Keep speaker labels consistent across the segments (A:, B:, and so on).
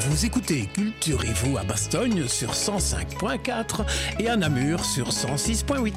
A: Vous écoutez Culturez-vous à Bastogne sur 105.4 et à Namur sur 106.8.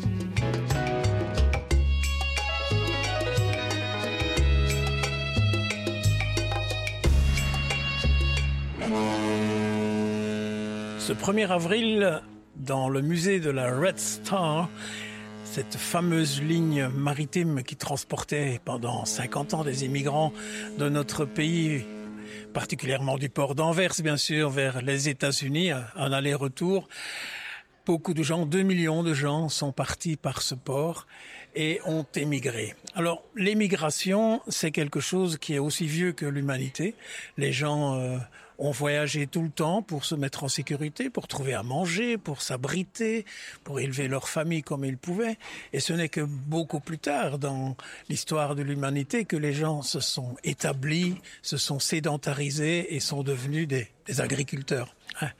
A: Ce 1er avril, dans le musée de la Red Star, cette fameuse ligne maritime qui transportait pendant 50 ans des immigrants de notre pays, particulièrement du port d'Anvers, bien sûr, vers les États-Unis, un aller-retour. Beaucoup de gens, 2 millions de gens sont partis par ce port et ont émigré. Alors, l'émigration, c'est quelque chose qui est aussi vieux que l'humanité. Les gens ont voyagé tout le temps pour se mettre en sécurité, pour trouver à manger, pour s'abriter, pour élever leur famille comme ils pouvaient. Et ce n'est que beaucoup plus tard dans l'histoire de l'humanité que les gens se sont établis, se sont sédentarisés et sont devenus des agriculteurs.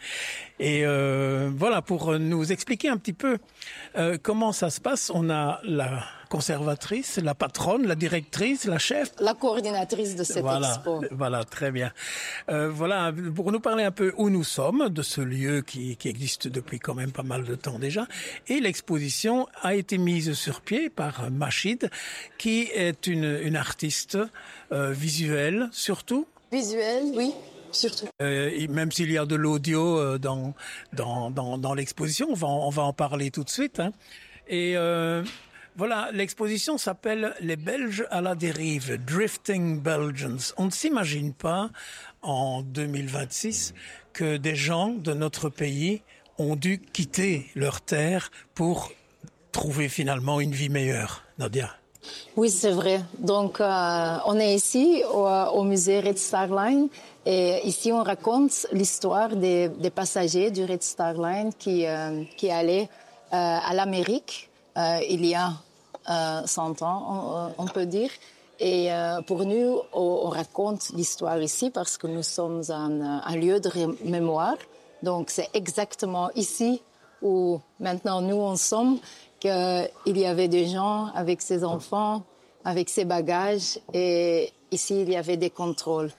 A: Et voilà, pour nous expliquer un petit peu comment ça se passe, on a la conservatrice, la patronne, la directrice, la chef.
B: La coordinatrice de cette expo.
A: Voilà, très bien. Voilà, pour nous parler un peu où nous sommes, de ce lieu qui existe depuis quand même pas mal de temps déjà. Et l'exposition a été mise sur pied par Machid, qui est une artiste visuelle surtout.
B: Visuelle, oui. Surtout.
A: Même s'il y a de l'audio dans l'exposition, on va en parler tout de suite. Hein. Et voilà, l'exposition s'appelle « Les Belges à la dérive », Drifting Belgians. On ne s'imagine pas, en 2026, que des gens de notre pays ont dû quitter leur terre pour trouver finalement une vie meilleure. Nadia?
B: Oui, c'est vrai. Donc, on est ici au musée Red Star Line. Et ici, on raconte l'histoire des passagers du Red Star Line qui allaient à l'Amérique il y a 100 ans, on peut dire. Et pour nous, on raconte l'histoire ici parce que nous sommes un lieu de mémoire. Donc, c'est exactement ici où maintenant nous en sommes qu'il y avait des gens avec ses enfants, avec ses bagages. Et ici, il y avait des contrôles.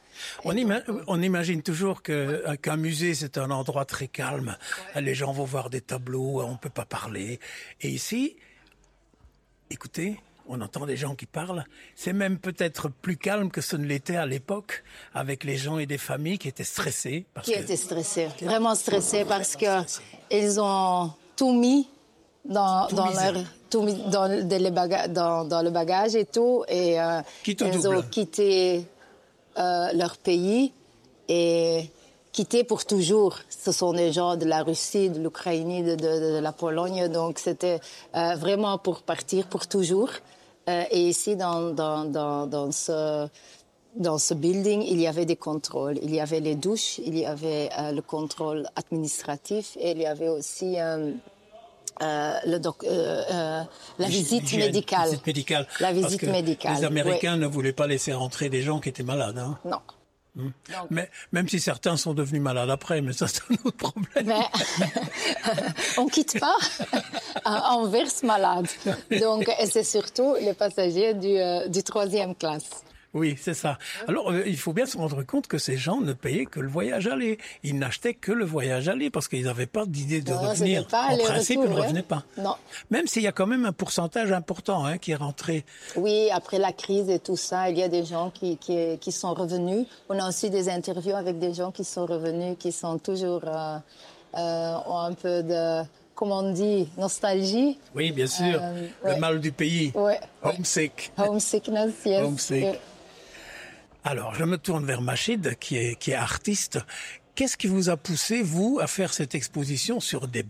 A: On imagine toujours qu'un musée, c'est un endroit très calme. Les gens vont voir des tableaux, on ne peut pas parler. Et ici, écoutez, on entend des gens qui parlent. C'est même peut-être plus calme que ce ne l'était à l'époque, avec les gens et des familles qui étaient stressés.
B: Étaient stressés, vraiment stressés, parce qu'ils ont tout mis dans le bagage et tout. Et ils ont quitté leur pays et quitté pour toujours. Ce sont des gens de la Russie, de l'Ukraine, de la Pologne. Donc, c'était vraiment pour partir pour toujours. Et ici, dans ce building, il y avait des contrôles. Il y avait les douches, il y avait le contrôle administratif et il y avait aussi la visite médicale. La visite médicale.
A: Les Américains ne voulaient pas laisser rentrer des gens qui étaient malades. Hein.
B: Non.
A: Mais même si certains sont devenus malades après, mais ça c'est un autre problème.
B: Mais on quitte pas Anvers malade. Donc, et c'est surtout les passagers du 3e classe.
A: Oui, c'est ça. Alors, il faut bien se rendre compte que ces gens ne payaient que le voyage aller. Ils n'achetaient que le voyage aller parce qu'ils n'avaient pas d'idée de revenir. En principe, ils ne revenaient pas.
B: Non.
A: Même s'il y a quand même un pourcentage important qui est rentré.
B: Oui, après la crise et tout ça, il y a des gens qui sont revenus. On a aussi des interviews avec des gens qui sont revenus, qui sont toujours ont un peu de... Comment on dit, nostalgie.
A: Oui, bien sûr. Le mal du pays.
B: Ouais.
A: Homesick.
B: Homesickness, yes.
A: Homesick. Yeah. Alors, je me tourne vers Machid, qui est artiste. Qu'est-ce qui vous a poussé, vous, à faire cette exposition sur des